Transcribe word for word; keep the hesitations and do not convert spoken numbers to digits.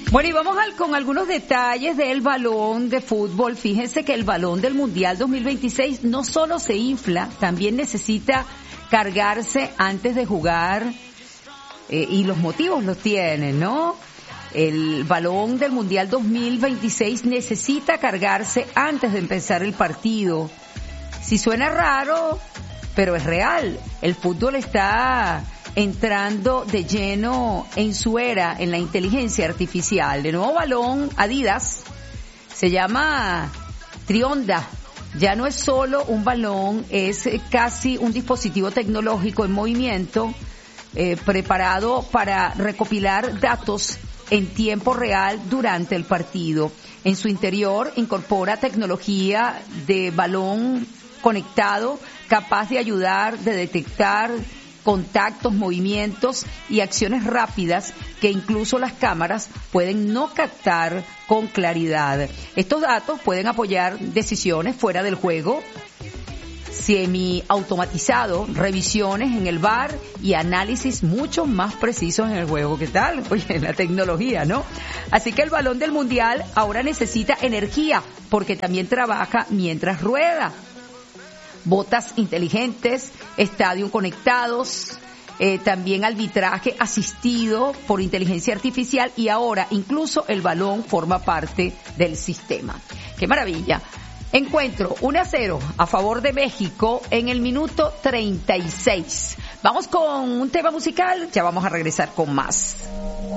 Bueno, y vamos al, con algunos detalles del balón de fútbol. Fíjense que el balón del Mundial dos mil veintiséis no solo se infla, también necesita cargarse antes de jugar, eh, y los motivos los tienen, ¿no? El balón del Mundial dos mil veintiséis necesita cargarse antes de empezar el partido. Si suena raro, pero es real. El fútbol está entrando de lleno en su era, en la inteligencia artificial. El nuevo balón Adidas se llama Trionda. Ya no es solo un balón, es casi un dispositivo tecnológico en movimiento, eh, preparado para recopilar datos en tiempo real durante el partido. En su interior incorpora tecnología de balón conectado, capaz de ayudar, de detectar contactos, movimientos y acciones rápidas que incluso las cámaras pueden no captar con claridad. Estos datos pueden apoyar decisiones fuera del juego, semi-automatizado, revisiones en el V A R y análisis mucho más precisos en el juego. ¿Qué tal? Oye, la tecnología, ¿no? Así que el balón del Mundial ahora necesita energía porque también trabaja mientras rueda. Botas inteligentes, estadios conectados, eh, también arbitraje asistido por inteligencia artificial y ahora incluso el balón forma parte del sistema. ¡Qué maravilla! Encuentro uno a cero a favor de México en el minuto treinta y seis. Vamos con un tema musical, ya vamos a regresar con más.